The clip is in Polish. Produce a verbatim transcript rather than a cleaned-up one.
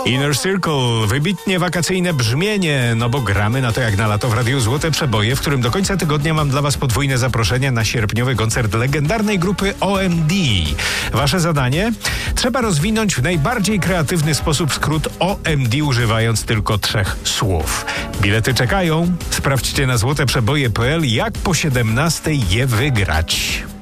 Inner Circle, wybitnie wakacyjne brzmienie, no bo gramy na to jak na lato w Radiu Złote Przeboje, w którym do końca tygodnia mam dla was podwójne zaproszenia na sierpniowy koncert legendarnej grupy O M D. Wasze zadanie? Trzeba rozwinąć w najbardziej kreatywny sposób skrót O M D, używając tylko trzech słów. Bilety czekają. Sprawdźcie na złoteprzeboje kropka p l, jak po siedemnastej je wygrać.